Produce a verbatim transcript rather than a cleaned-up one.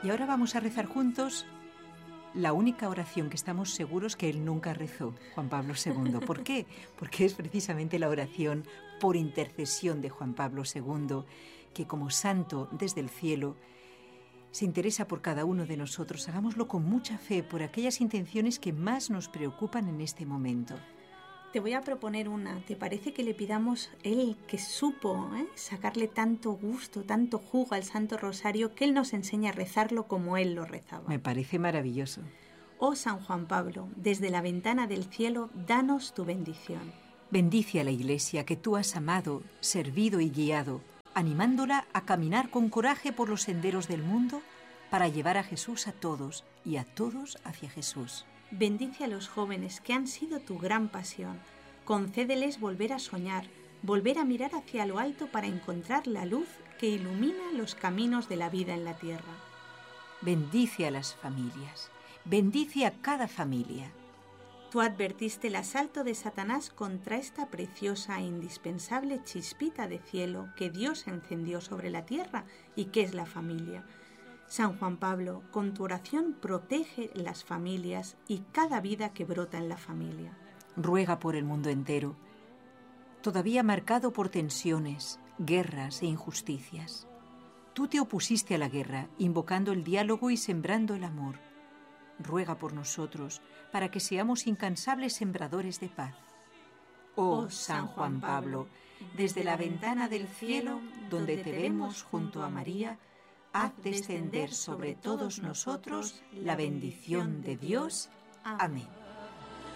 Y ahora vamos a rezar juntos la única oración que estamos seguros que él nunca rezó, Juan Pablo segundo. ¿Por qué? Porque es precisamente la oración por intercesión de Juan Pablo segundo, que como santo desde el cielo se interesa por cada uno de nosotros. Hagámoslo con mucha fe por aquellas intenciones que más nos preocupan en este momento. Te voy a proponer una. ¿Te parece que le pidamos él que supo ¿eh? sacarle tanto gusto, tanto jugo al Santo Rosario, que él nos enseñe a rezarlo como él lo rezaba? Me parece maravilloso. Oh San Juan Pablo, desde la ventana del cielo, danos tu bendición. Bendice a la Iglesia que tú has amado, servido y guiado, animándola a caminar con coraje por los senderos del mundo para llevar a Jesús a todos y a todos hacia Jesús. Bendice a los jóvenes que han sido tu gran pasión. Concédeles volver a soñar, volver a mirar hacia lo alto para encontrar la luz que ilumina los caminos de la vida en la tierra. Bendice a las familias, bendice a cada familia. Tú advertiste el asalto de Satanás contra esta preciosa e indispensable chispita de cielo que Dios encendió sobre la tierra y que es la familia. San Juan Pablo, con tu oración protege las familias y cada vida que brota en la familia. Ruega por el mundo entero, todavía marcado por tensiones, guerras e injusticias. Tú te opusiste a la guerra, invocando el diálogo y sembrando el amor. Ruega por nosotros, para que seamos incansables sembradores de paz. Oh San Juan Pablo, desde la ventana del cielo, donde te vemos junto a María, haz descender sobre todos nosotros la bendición de Dios. Amén.